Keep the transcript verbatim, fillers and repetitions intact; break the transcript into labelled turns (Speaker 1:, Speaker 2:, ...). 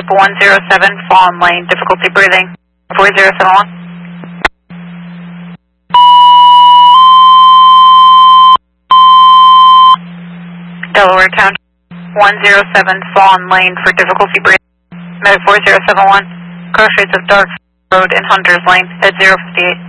Speaker 1: Type one zero seven, Fawn Lane, difficulty breathing. four zero seven one. Delaware County, one zero seven, Fawn Lane for difficulty breathing. Med four zero seven one, crossroads of Dark Road in Hunters Lane at zero fifty-eight.